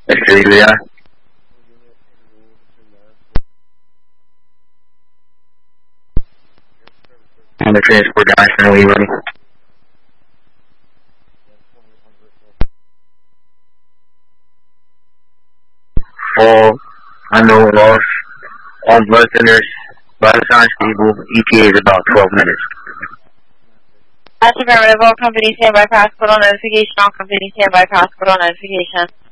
Australia. On the transport guys are we ready? Full, unknown loss, all listeners, vital sign stable, ETA is about 12 minutes. That's affirmative. All company standby for hospital notification. All company standby for hospital notification.